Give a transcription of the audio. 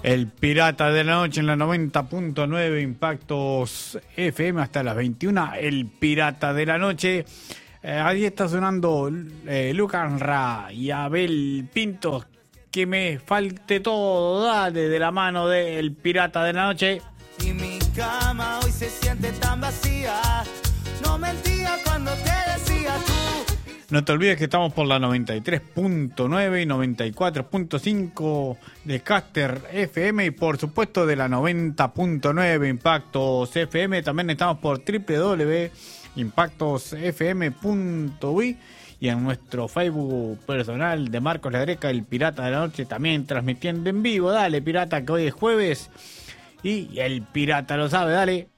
El Pirata de la Noche en la 90.9 Impactos FM hasta las 21. El Pirata de la Noche. Ahí está sonando Lucas Ra y Abel Pintos. Que me falte todo, dale, de la mano del Pirata de la Noche. Y mi cama hoy se siente tan vacía. No mentía cuando te decía tú. No te olvides que estamos por la 93.9 y 94.5 de Caster FM y por supuesto de la 90.9 Impactos FM. También estamos por www.impactosfm.uy y en nuestro Facebook personal de Marcos Ladreca, el Pirata de la Noche, también transmitiendo en vivo. Dale, Pirata, que hoy es jueves y el Pirata lo sabe, dale.